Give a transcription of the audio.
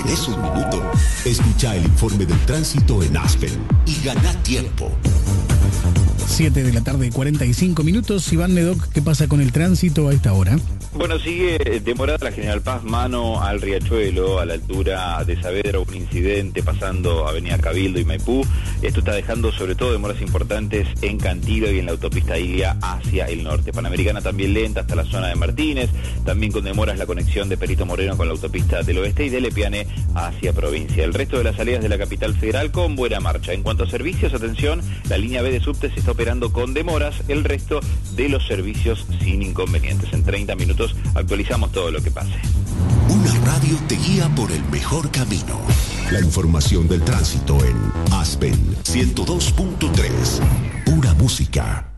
¿Tenés un minuto? Escucha el informe del tránsito en Aspen y gana tiempo. 7 de la tarde, 45 minutos. Iván Nedoc, ¿qué pasa con el tránsito a esta hora? Bueno, sigue demorada la General Paz, mano al Riachuelo, a la altura de Saavedra, un incidente pasando Avenida Cabildo y Maipú. Esto está dejando sobre todo demoras importantes en Cantilo y en la autopista Ilia hacia el norte. Panamericana también lenta hasta la zona de Martínez, también con demoras la conexión de Perito Moreno con la autopista del oeste y de Lepiane hacia provincia. El resto de las salidas de la capital federal con buena marcha. En cuanto a servicios, atención, la línea B de subte se está operando con demoras, el resto de los servicios sin inconvenientes. En 30 minutos actualizamos todo lo que pase. Una radio te guía por el mejor camino. La información del tránsito en Aspen 102.3. Pura música.